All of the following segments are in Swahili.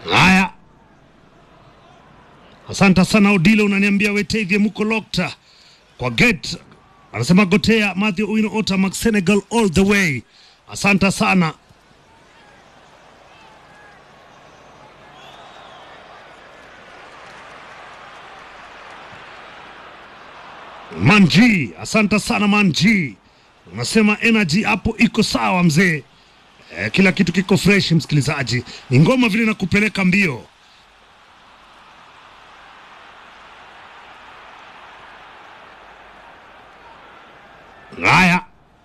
Haya. Asante sana Odile, unaniambia Wetevye muko locked kwa gate. Anasema Gotea, Matthew Owino Ota, Max Senegal all the way. Asante sana. Manji, asante sana Manji. Unasema energy hapo iko sawa mzee. Kila kitu kiko fresh msikilizaji. Ni ngoma vile nakupeleka mbio. Haya.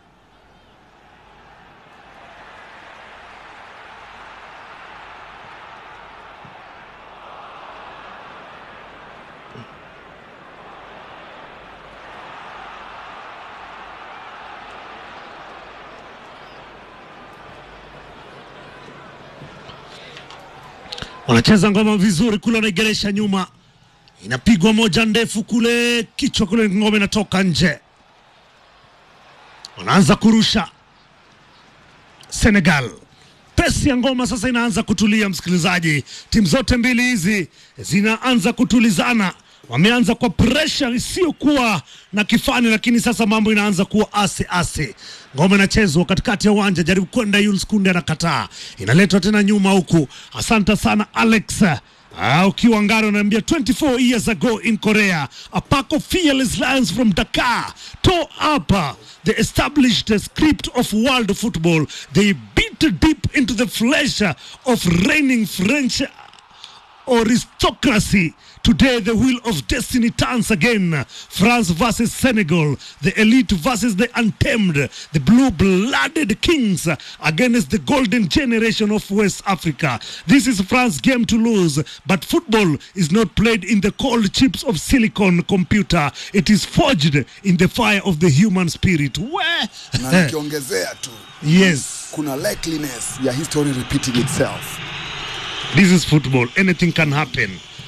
Wanacheza ngoma vizuri kule, wanaigeresha nyuma. Inapigwa moja ndefu kule, kichwa kule, ngoma inatoka nje. Wanaanza kurusha Senegal. Pesi ya ngoma sasa inaanza kutulia msikilizaji. Timu zote mbili hizi zinaanza kutulizana. Wameanza kwa pressure isiyokuwa na kifani, lakini sasa mambo inaanza kuwa ase. Ngoma inachezwa katikati ya uwanja, jaribu kwenda Jules Kunde anakataa. Inaletwa tena nyuma huku. Asante sana Alex. Ukiwa Ngaro naambia 24 years ago in Korea, a pack of fearless lions from Dakar tore up the established script of world football. They beat deep into the flesh of reigning French aristocracy. Today the wheel of destiny turns again. France versus Senegal, the elite versus the untamed, the blue-blooded kings against the golden generation of West Africa. This is France's game to lose, but football is not played in the cold chips of silicon computer. It is forged in the fire of the human spirit. Na nikiongezea tu, yes, kuna likeliness ya history repeating itself. This is football. Anything can happen.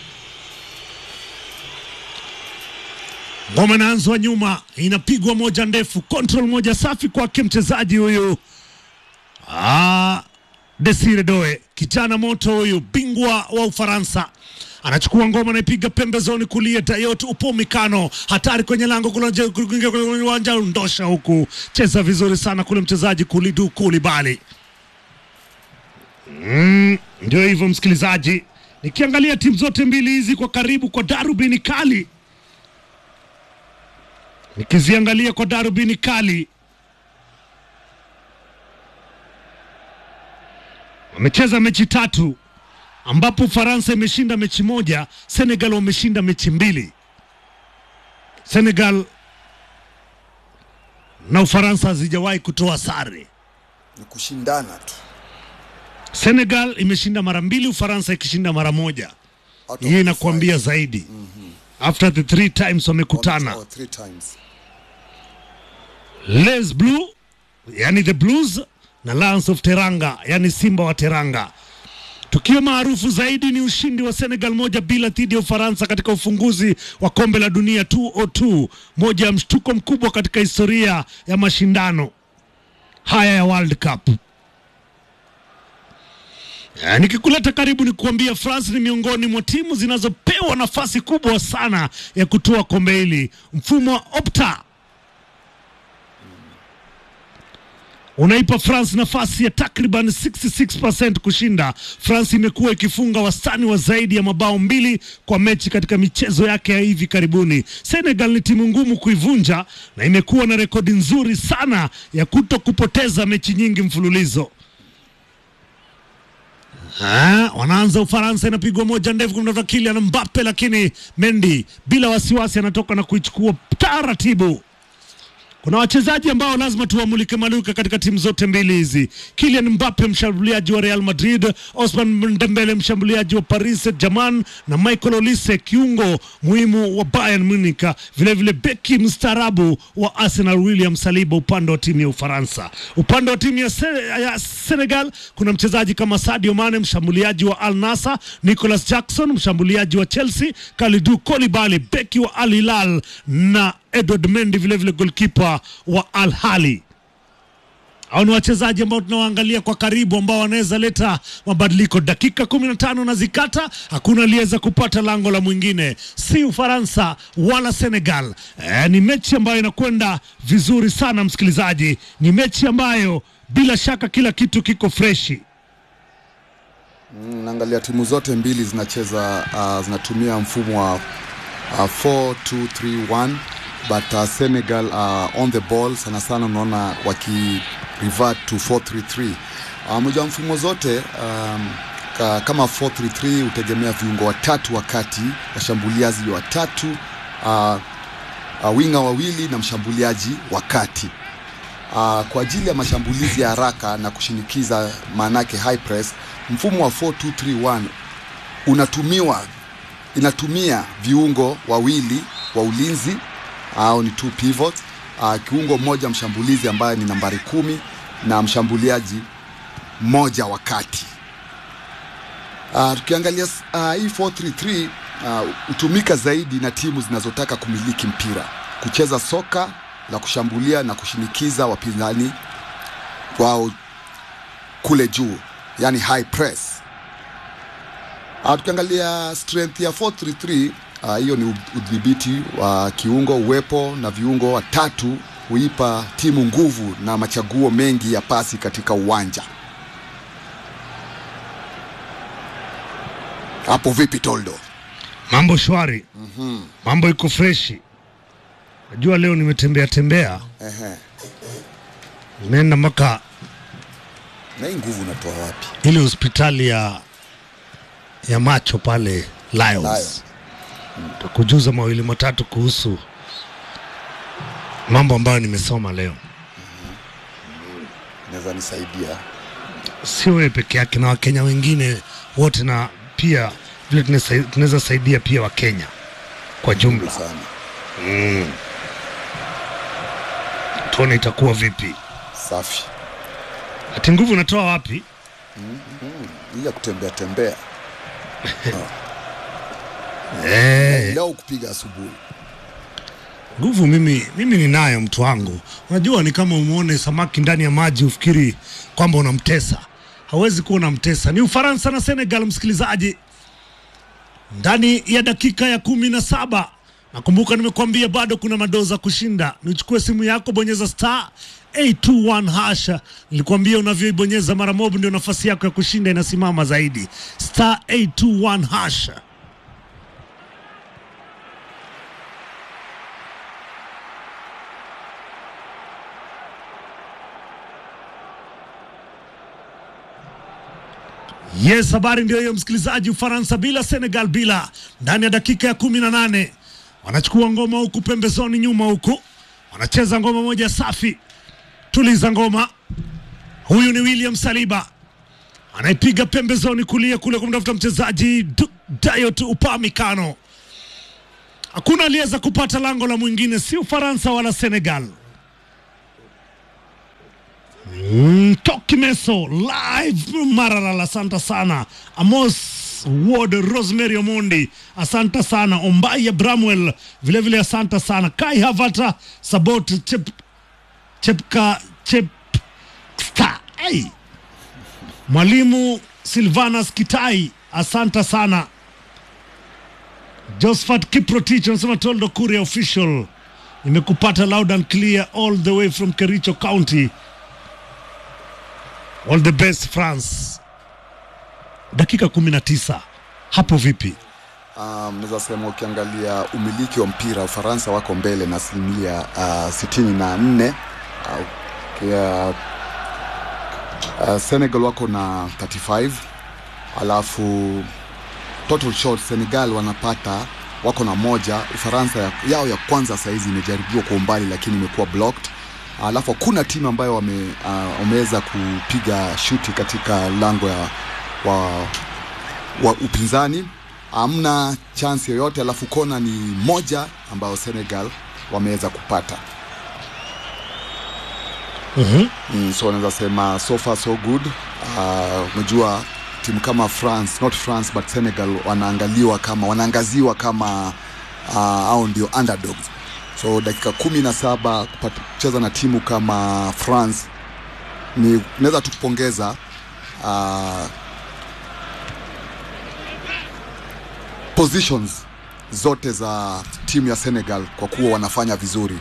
Ngoma inaanzwa nyuma, inapigwa moja ndefu, control moja safi kwake mchezaji huyu. Desire Doe, kijana moto huyu, bingwa wa Ufaransa. Anachukua ngoma na ipiga pembezoni kulia, Dayot Upamecano, hatari kwenye lango kuingia kwenye uwanja, ndosha huku. Cheza vizuri sana kule mchezaji Kalidou Koulibaly. Ndio hivyo msikilizaji. Nikiangalia timu zote mbili hizi kwa karibu kwa darubini kali. Nikiziangalia kwa darubini kali. Wamecheza mechi 3 ambapo Faransa imeshinda mechi 1, Senegal wameshinda mechi 2. Senegal na Ufaransa hazijawahi kutoa sare. Ni kushindana tu. Senegal imeshinda mara 2, Ufaransa ikishinda mara 1. Hii inakuambia zaidi. After the 3 times wamekutana. 3 times. Les Blue, yani the Blues, na Lions of Teranga, yani Simba wa Teranga. Tukio maarufu zaidi ni ushindi wa Senegal 1-0 dhidi ya Ufaransa katika ufunguzi wa kombe la dunia 2002, moja ya mshtuko mkubwa katika historia ya mashindano haya ya World Cup. Nikikuleta karibu ni kuambia France ni miongoni mwa timu zinazopewa nafasi kubwa sana ya kutoa kombe hili. Mfumo wa Opta unaipa France nafasi ya takriban 66% kushinda. France imekuwa ikifunga wastani wa zaidi ya mabao 2 kwa mechi katika michezo yake ya hivi karibuni. Senegal ni timu ngumu kuivunja na imekuwa na rekodi nzuri sana ya kupoteza mechi nyingi mfululizo. Wanaanza Ufaransa, inapigwa moja ndefu kumtoka Kylian Mbappe, lakini Mendy bila wasiwasi anatoka na kuichukua taratibu. Kuna wachezaji ambao lazima tuwamulike maluka katika timu zote mbili hizi. Kylian Mbappe, mshambuliaji wa Real Madrid, Ousmane Dembele, mshambuliaji wa Paris Saint-Germain, na Michael Olise, kiungo muhimu wa Bayern Munich, vile vile beki mstarabu wa Arsenal William Saliba upande wa timu ya Ufaransa. Upande wa timu ya Senegal kuna mchezaji kama Sadio Mane, mshambuliaji wa Al Nassr, Nicolas Jackson, mshambuliaji wa Chelsea, Kalidou Koulibaly, beki wa Al Hilal, na Edouard Mendy vile vile goalkeeper wa Al Ahly. Hao ni wachezaji ambao tunawaangalia kwa karibu ambao wanaweza leta mabadiliko. Dakika 15 na zikata, hakuna aliyeweza kupata lango la mwingine, si Ufaransa wala Senegal. Ni mechi ambayo inakwenda vizuri sana msikilizaji, ni mechi ambayo bila shaka kila kitu kiko freshi. Naangalia timu zote mbili zinacheza zinatumia mfumo wa 4-2-3-1 but Senegal on the ball sana unaona waki revert to 4-3-3. Moja mfumo zote kama 4-3-3 utegemea viungo watatu wakati, washambuliaji watatu, winga wawili na mshambuliaji wakati. Kwa ajili ya mashambulizi ya haraka na kushinikiza manake high press, mfumo wa 4-2-3-1 inatumia viungo wawili wa ulinzi au ni two pivots, kiungo mmoja mshambulizi ambaye ni nambari 10 na mshambuliaji mmoja wakati. Tukiangalia hii 4-3-3 hutumika zaidi na timu zinazotaka kumiliki mpira, kucheza soka la kushambulia na kushinikiza wapinzani wao kule juu, yani high press. Tukiangalia strength ya 4-3-3, hiyo ni udhibiti wa kiungo, uwepo na viungo watatu huipa timu nguvu na machaguo mengi ya pasi katika uwanja. Hapo vipi Toldo? Mambo shwari. Mambo iko freshi. Najua leo nimetembea. Nimeenda mpaka na hii nguvu unatoa wapi? Ile hospitali ya macho pale Lions. Kujuza mawili matatu kuhusu mambo ambayo nimesoma leo. Naweza nisaidia. Sio wewe peke yake, na Wakenya wengine wote, na pia vile tunaweza saidia pia Wakenya kwa jumla sana. Tuone itakuwa vipi. Safi. Ati nguvu unatoa wapi? Ile kutembea. Leo kupiga asubuhi. Nguvu mimi ninayo mtu wangu. Unajua ni kama umuone samaki ndani ya maji ufikiri kwamba unamtesa. Hawezi kuwa unamtesa. Ni Ufaransa na Senegal msikilizaji. Ndani ya dakika ya 17. Nakumbuka nimekuambia bado kuna madoza kushinda. Nichukue simu yako, bonyeza star 821 hasha. Nilikwambia unavyoibonyeza mara moja ndio nafasi yako ya kushinda inasimama zaidi. Star 821 hasha. Yes, habari ndio hiyo msikilizaji. Ufaransa bila, Senegal bila. Ndani ya dakika ya 18 wanachukua ngoma huku pembezoni nyuma huku. Wanacheza ngoma moja safi. Tuliza ngoma. Huyu ni William Saliba. Anaipiga pembezoni kulia kule kumtafuta mchezaji Dayot Upamecano. Hakuna aliyeweza kupata lango la mwingine, si Ufaransa wala Senegal. Toki Meso live Maralal, asante sana. Amos Ward, Rosemary Omondi, asante sana. Ombaya Bramwell vile asante sana. Kai Havata Sabot Chepsta Mwalimu Silvanas Kitai, asante sana. Josephat Kiprotich anasema Toldo Kuria official, nimekupata loud and clear all the way from Kericho County. All the best France. Dakika 19. Hapo vipi? Naweza sema ukiangalia umiliki wa mpira Ufaransa wako mbele na 64. Senegal wako na 35. Alafu total shot Senegal wanapata wako na moja. Ufaransa yao ya kwanza saizi imejaribiwa kwa umbali lakini imekuwa blocked. Alafu kuna timu ambayo wameweza kupiga shuti katika lango wa upinzani. Hamna chance yoyote, alafu kona ni moja ambayo Senegal wameweza kupata. So naweza sema so far so good. Unajua timu kama France, not France but Senegal wanaangaziwa kama au ndio underdogs. So dakika 17 kucheza na timu kama France naweza tukupongeza positions zote za timu ya Senegal kwa kuwa wanafanya vizuri.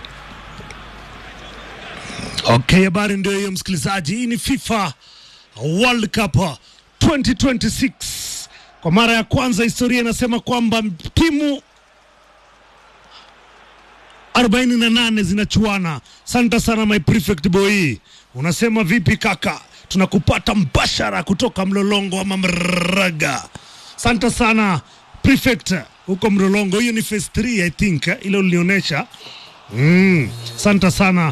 Okay, habari ndio hiyo msikilizaji. Hii ni FIFA World Cup 2026. Kwa mara ya kwanza historia inasema kwamba timu 48 zinachuana. Asante sana my prefect boy. Unasema vipi kaka? Tunakupata mbashara kutoka Mlolongo wa Mamraga. Asante sana prefect huko Mlolongo. Hiyo ni phase 3 I think ile ulionyesha. Asante sana.